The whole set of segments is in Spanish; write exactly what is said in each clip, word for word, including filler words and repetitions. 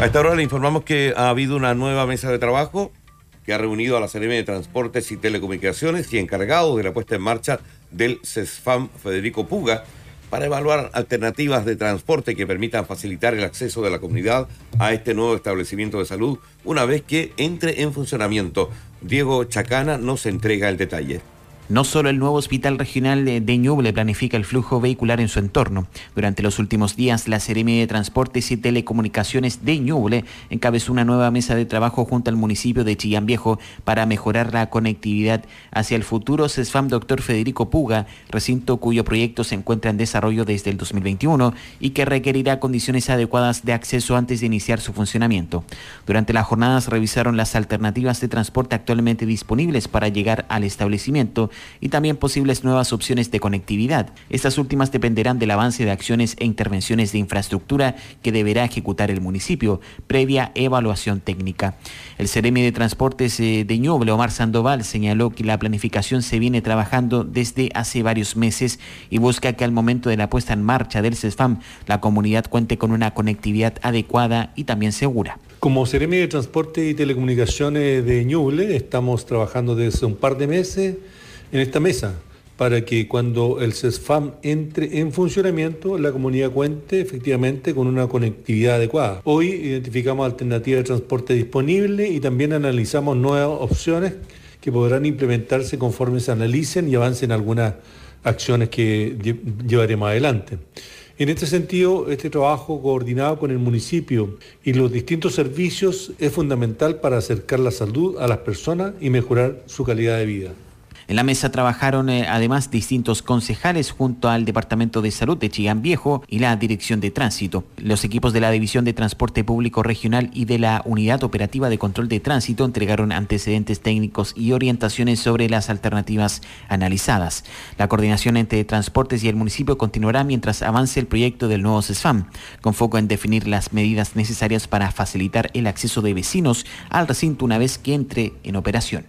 A esta hora le informamos que ha habido una nueva mesa de trabajo que ha reunido a la Seremi de Transportes y Telecomunicaciones y encargado de la puesta en marcha del CESFAM Federico Puga para evaluar alternativas de transporte que permitan facilitar el acceso de la comunidad a este nuevo establecimiento de salud una vez que entre en funcionamiento. Diego Chacana nos entrega el detalle. No solo el nuevo hospital regional de Ñuble planifica el flujo vehicular en su entorno. Durante los últimos días, la Seremi de Transportes y Telecomunicaciones de Ñuble encabezó una nueva mesa de trabajo junto al municipio de Chillán Viejo para mejorar la conectividad hacia el futuro CESFAM Doctor Federico Puga, recinto cuyo proyecto se encuentra en desarrollo desde el dos mil veintiuno y que requerirá condiciones adecuadas de acceso antes de iniciar su funcionamiento. Durante las jornadas revisaron las alternativas de transporte actualmente disponibles para llegar al establecimiento y también posibles nuevas opciones de conectividad. Estas últimas dependerán del avance de acciones e intervenciones de infraestructura que deberá ejecutar el municipio, previa evaluación técnica. El Seremi de Transportes de Ñuble, Omar Sandoval, señaló que la planificación se viene trabajando desde hace varios meses y busca que al momento de la puesta en marcha del CESFAM, la comunidad cuente con una conectividad adecuada y también segura. Como Seremi de Transporte y Telecomunicaciones de Ñuble, estamos trabajando desde un par de meses en esta mesa para que cuando el CESFAM entre en funcionamiento, la comunidad cuente efectivamente con una conectividad adecuada. Hoy identificamos alternativas de transporte disponibles y también analizamos nuevas opciones que podrán implementarse conforme se analicen y avancen algunas acciones que llevaremos adelante. En este sentido, este trabajo coordinado con el municipio y los distintos servicios es fundamental para acercar la salud a las personas y mejorar su calidad de vida. En la mesa trabajaron eh, además distintos concejales junto al Departamento de Salud de Chillán Viejo y la Dirección de Tránsito. Los equipos de la División de Transporte Público Regional y de la Unidad Operativa de Control de Tránsito entregaron antecedentes técnicos y orientaciones sobre las alternativas analizadas. La coordinación entre transportes y el municipio continuará mientras avance el proyecto del nuevo CESFAM, con foco en definir las medidas necesarias para facilitar el acceso de vecinos al recinto una vez que entre en operación.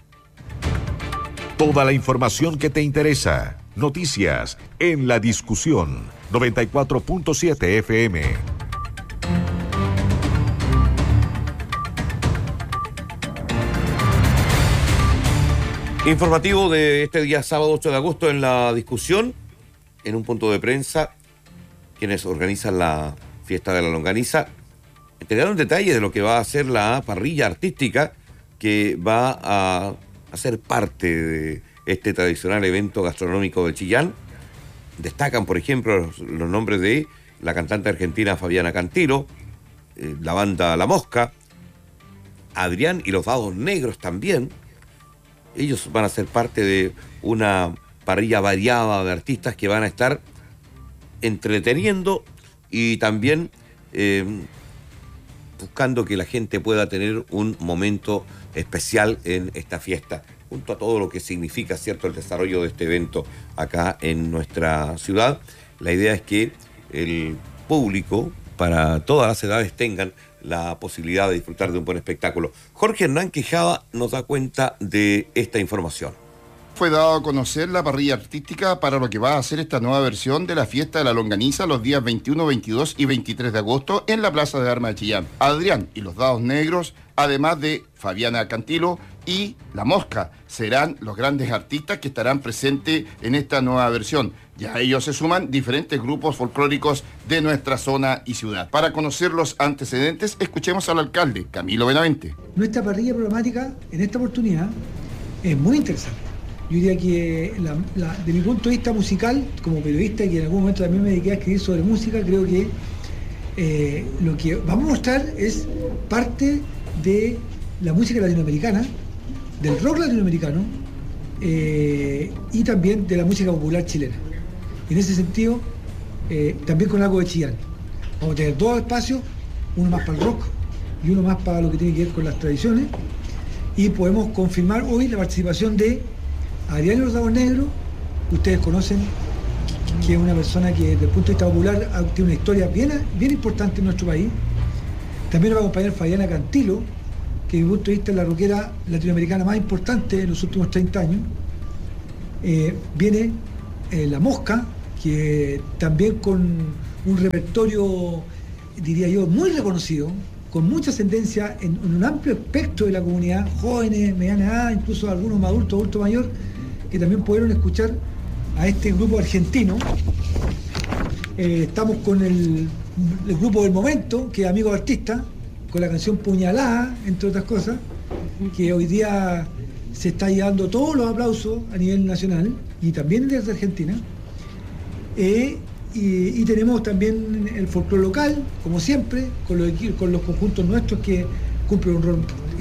Toda la información que te interesa. Noticias en La Discusión. noventa y cuatro punto siete F M. Informativo de este día sábado ocho de agosto en La Discusión. En un punto de prensa, quienes organizan la fiesta de la longaniza entregaron detalles de lo que va a ser la parrilla artística que va a hacer parte de este tradicional evento gastronómico de Chillán. Destacan, por ejemplo, los, los nombres de la cantante argentina Fabiana Cantilo, eh, la banda La Mosca, Adrián y los Dados Negros también. Ellos van a ser parte de una parrilla variada de artistas que van a estar entreteniendo y también eh, buscando que la gente pueda tener un momento especial en esta fiesta, junto a todo lo que significa, cierto, el desarrollo de este evento acá en nuestra ciudad. La idea es que el público, para todas las edades, tengan la posibilidad de disfrutar de un buen espectáculo. Jorge Hernán Quijada nos da cuenta de esta información. Fue dado a conocer la parrilla artística para lo que va a ser esta nueva versión de la fiesta de la longaniza los días veintiuno, veintidós y veintitrés de agosto en la Plaza de Armas de Chillán. Adrián y los Dados Negros, además de Fabiana Cantilo y La Mosca, serán los grandes artistas que estarán presentes en esta nueva versión. Y a ellos se suman diferentes grupos folclóricos de nuestra zona y ciudad. Para conocer los antecedentes, escuchemos al alcalde, Camilo Benavente. Nuestra parrilla programática en esta oportunidad es muy interesante. Yo diría que la, la, de mi punto de vista musical, como periodista que en algún momento también me dediqué a escribir sobre música, creo que eh, lo que vamos a mostrar es parte de la música latinoamericana, del rock latinoamericano eh, y también de la música popular chilena. En ese sentido, eh, también con algo de Chillán. Vamos a tener dos espacios, uno más para el rock y uno más para lo que tiene que ver con las tradiciones, y podemos confirmar hoy la participación de Adrián y los Dados Negros. Ustedes conocen que es una persona que desde el punto de vista popular tiene una historia bien, bien importante en nuestro país. También nos va a acompañar Fabiana Cantilo, que desde mi punto de vista es la rockera latinoamericana más importante en los últimos treinta años. Eh, viene eh, La Mosca, que también con un repertorio, diría yo, muy reconocido, con mucha ascendencia en, en un amplio espectro de la comunidad, jóvenes, mediana edad, incluso algunos adultos, adulto mayor, que también pudieron escuchar a este grupo argentino. Eh, estamos con el, el grupo del momento, que es Amigos Artistas, con la canción Puñalada, entre otras cosas, que hoy día se está llevando todos los aplausos a nivel nacional y también desde Argentina. Eh, y, y tenemos también el folclore local, como siempre, con los, con los conjuntos nuestros que cumplen un rol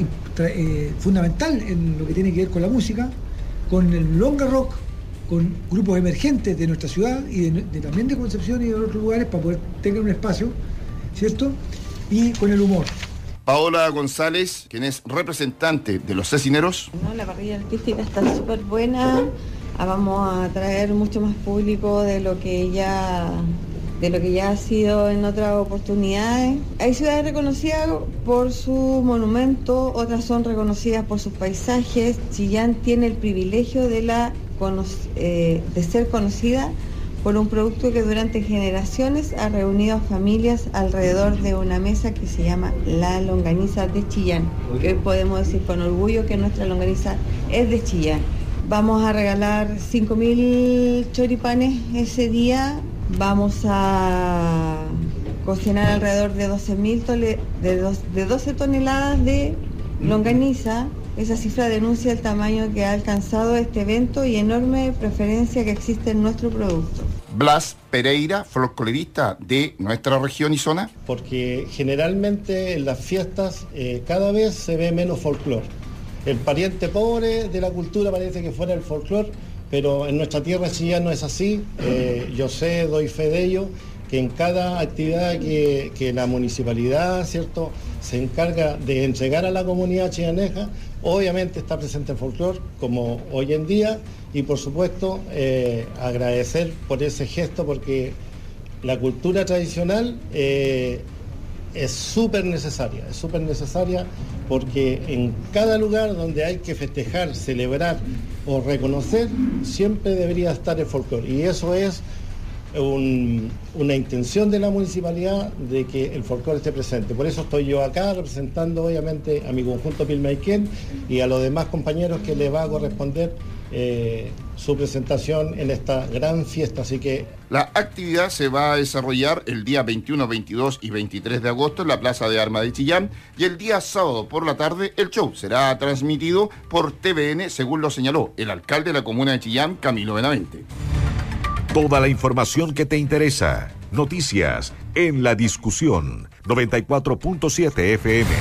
eh, fundamental en lo que tiene que ver con la música, con el longa rock, con grupos emergentes de nuestra ciudad y de, de, también de Concepción y de otros lugares para poder tener un espacio, ¿cierto? Y con el humor. Paola González, quien es representante de los cecineros. No, la parrilla artística está súper buena. Ah, vamos a traer mucho más público de lo que ya de lo que ya ha sido en otras oportunidades. Hay ciudades reconocidas por su monumento, otras son reconocidas por sus paisajes. Chillán tiene el privilegio de la eh, de ser conocida por un producto que durante generaciones ha reunido a familias alrededor de una mesa que se llama la longaniza de Chillán, que hoy podemos decir con orgullo que nuestra longaniza es de Chillán. Vamos a regalar cinco mil choripanes ese día, vamos a cocinar alrededor de doce, mil tole- de, dos, de doce toneladas de longaniza. Esa cifra denuncia el tamaño que ha alcanzado este evento y enorme preferencia que existe en nuestro producto. Blas Pereira, folclorista de nuestra región y zona. Porque generalmente en las fiestas eh, cada vez se ve menos folclore. El pariente pobre de la cultura parece que fuera el folclore, pero en nuestra tierra Chillán no es así. Eh, yo sé, doy fe de ello, que en cada actividad que, que la municipalidad, ¿cierto?, se encarga de entregar a la comunidad chillaneja, obviamente está presente el folclore, como hoy en día, y por supuesto eh, agradecer por ese gesto, porque la cultura tradicional eh, es súper necesaria, es súper necesaria porque en cada lugar donde hay que festejar, celebrar o reconocer, siempre debería estar el folclore, y eso es Un, una intención de la municipalidad de que el folclore esté presente. Por eso estoy yo acá representando obviamente a mi conjunto Pilmaiquén y a los demás compañeros que les va a corresponder eh, su presentación en esta gran fiesta. Así que la actividad se va a desarrollar el día veintiuno, veintidós y veintitrés de agosto en la Plaza de Armas de Chillán, y el día sábado por la tarde el show será transmitido por T V N, según lo señaló el alcalde de la comuna de Chillán, Camilo Benavente. Toda la información que te interesa. Noticias en La Discusión. noventa y cuatro punto siete F M.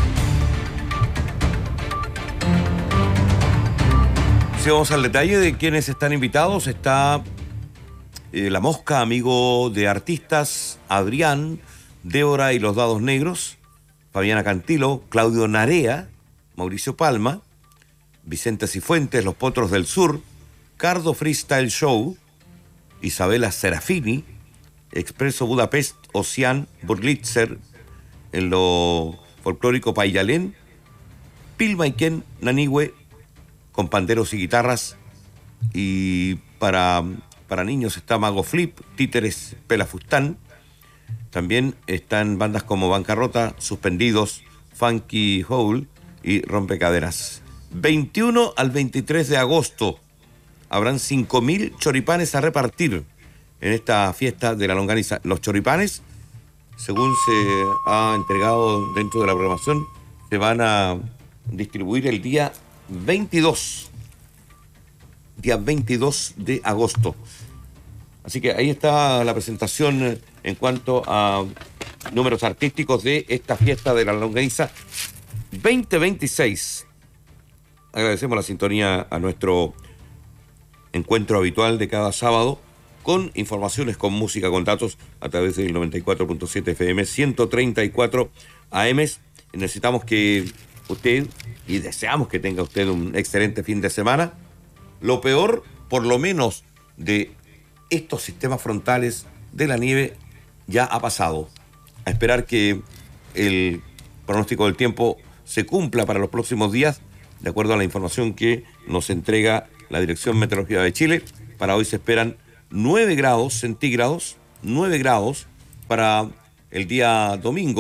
Si vamos al detalle de quienes están invitados, está eh, La Mosca, amigo de artistas, Adrián, Débora y los Dados Negros, Fabiana Cantilo, Claudio Narea, Mauricio Palma, Vicente Cifuentes, Los Potros del Sur, Cardo Freestyle Show, Isabela Serafini, Expreso Budapest, Ocean, Burlitzer, en lo folclórico Payalén, Pilmaiquén, Nanigüe, con panderos y guitarras, y para, para niños está Mago Flip, Títeres Pelafustán, también están bandas como Bancarrota, Suspendidos, Funky Hole y Rompecaderas. veintiuno al veintitrés de agosto, habrán cinco mil choripanes a repartir en esta fiesta de la longaniza. Los choripanes, según se ha entregado dentro de la programación, se van a distribuir el día veintidós. Día veintidós de agosto. Así que ahí está la presentación en cuanto a números artísticos de esta fiesta de la longaniza veinte veintiséis. Agradecemos la sintonía a nuestro encuentro habitual de cada sábado con informaciones, con música, con datos a través del noventa y cuatro punto siete F M, ciento treinta y cuatro A M. Necesitamos que usted, y deseamos que tenga usted un excelente fin de semana. Lo peor, por lo menos, de estos sistemas frontales de la nieve ya ha pasado. A esperar que el pronóstico del tiempo se cumpla para los próximos días, de acuerdo a la información que nos entrega la Dirección Meteorológica de Chile. Para hoy se esperan nueve grados centígrados, nueve grados para el día domingo,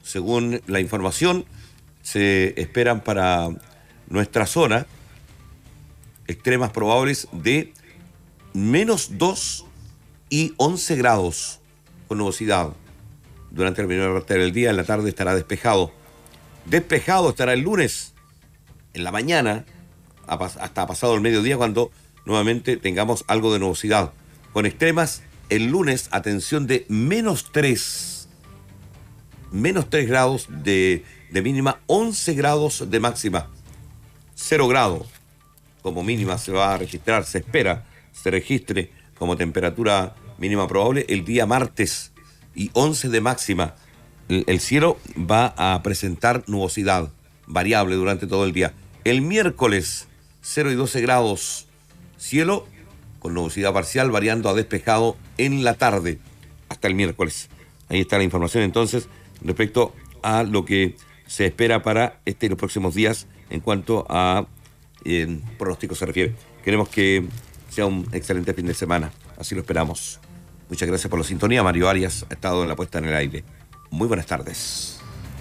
según la información, se esperan para nuestra zona extremas probables de menos dos y once grados con nubosidad. Durante la primera parte del día, en la tarde estará despejado. Despejado estará el lunes, en la mañana, hasta pasado el mediodía, cuando nuevamente tengamos algo de nubosidad. Con extremas, el lunes, atención, de menos tres. Menos tres grados de, de mínima, once grados de máxima. Cero grado como mínima se va a registrar, se espera, se registre como temperatura mínima probable el día martes y once de máxima. El, el cielo va a presentar nubosidad variable durante todo el día. El miércoles, cero y doce grados, cielo con nubosidad parcial variando a despejado en la tarde hasta el miércoles. Ahí está la información entonces respecto a lo que se espera para este y los próximos días en cuanto a eh, pronóstico se refiere. Queremos que sea un excelente fin de semana, así lo esperamos. Muchas gracias por la sintonía. Mario Arias ha estado en la puesta en el aire. Muy buenas tardes.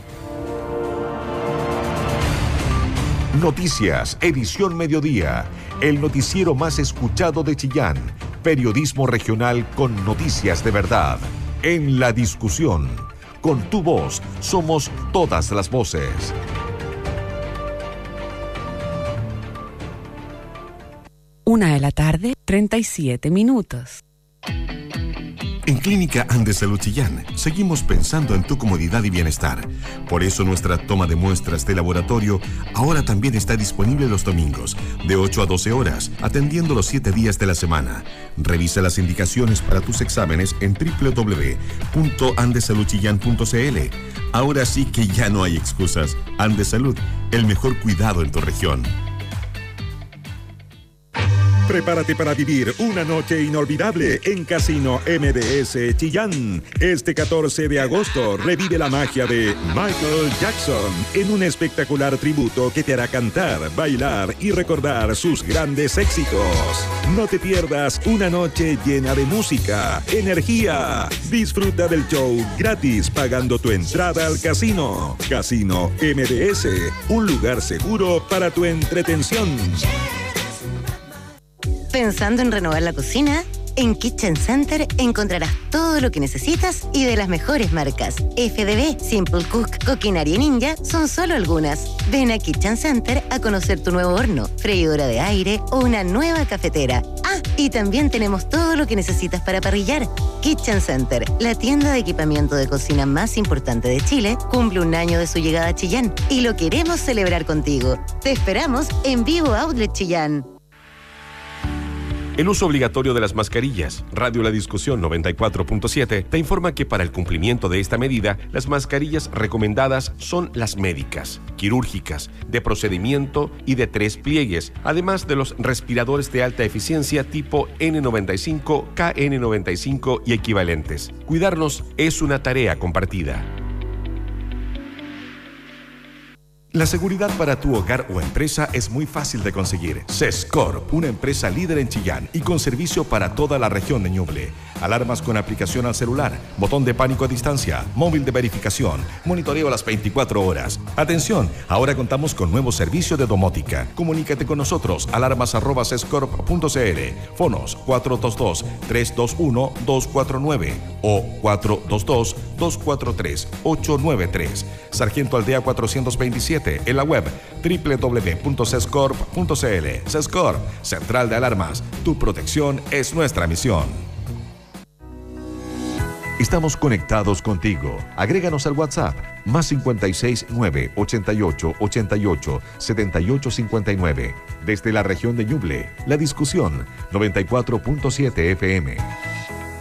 Noticias, edición mediodía. El noticiero más escuchado de Chillán. Periodismo regional con noticias de verdad. En la discusión. Con tu voz, somos todas las voces. Una de la tarde, treinta y siete minutos. En Clínica Andes Salud Chillán seguimos pensando en tu comodidad y bienestar. Por eso nuestra toma de muestras de laboratorio ahora también está disponible los domingos, de ocho a doce horas, atendiendo los siete días de la semana. Revisa las indicaciones para tus exámenes en doble u doble u doble u punto andes salud chillán punto c l. Ahora sí que ya no hay excusas. Andes Salud, el mejor cuidado en tu región. Prepárate para vivir una noche inolvidable en Casino M D S Chillán. Este catorce de agosto revive la magia de Michael Jackson en un espectacular tributo que te hará cantar, bailar y recordar sus grandes éxitos. No te pierdas una noche llena de música, energía. Disfruta del show gratis pagando tu entrada al casino. Casino M D S, un lugar seguro para tu entretención. ¿Pensando en renovar la cocina? En Kitchen Center encontrarás todo lo que necesitas y de las mejores marcas. F D B, Simple Cook, Coquinaria y Ninja son solo algunas. Ven a Kitchen Center a conocer tu nuevo horno, freidora de aire o una nueva cafetera. Ah, y también tenemos todo lo que necesitas para parrillar. Kitchen Center, la tienda de equipamiento de cocina más importante de Chile, cumple un año de su llegada a Chillán y lo queremos celebrar contigo. Te esperamos en Vivo Outlet Chillán. El uso obligatorio de las mascarillas. Radio La Discusión noventa y cuatro punto siete te informa que para el cumplimiento de esta medida, las mascarillas recomendadas son las médicas, quirúrgicas, de procedimiento y de tres pliegues, además de los respiradores de alta eficiencia tipo N noventa y cinco, K N noventa y cinco y equivalentes. Cuidarnos es una tarea compartida. La seguridad para tu hogar o empresa es muy fácil de conseguir. Sescorp, una empresa líder en Chillán y con servicio para toda la región de Ñuble. Alarmas con aplicación al celular, botón de pánico a distancia, móvil de verificación, monitoreo a las veinticuatro horas. Atención, ahora contamos con nuevo servicio de domótica. Comunícate con nosotros, alarmas arroba sescorp punto c l, fonos cuatro dos dos, tres dos uno, dos cuatro nueve o cuatro dos dos, dos cuatro tres, ocho nueve tres. Sargento Aldea cuatrocientos veintisiete. En la web doble u doble u doble u punto sescorp punto c l. Sescorp, Central de Alarmas. Tu protección es nuestra misión. Estamos conectados contigo. Agréganos al WhatsApp más cincuenta y seis, nueve, ochenta y ocho, ochenta y ocho, setenta y ocho cincuenta y nueve. Desde la región de Ñuble, La Discusión noventa y cuatro punto siete F M.